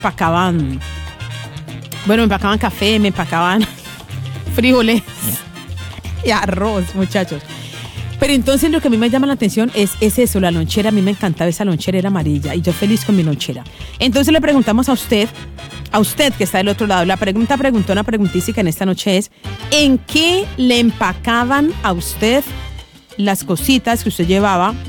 empacaban, bueno, me empacaban café, me empacaban frijoles y arroz, muchachos. Pero entonces lo que a mí me llama la atención es eso, la lonchera. A mí me encantaba esa lonchera, era amarilla y yo feliz con mi lonchera. Entonces le preguntamos a usted que está del otro lado. La preguntona preguntística en esta noche es: ¿en qué le empacaban a usted las cositas que usted llevaba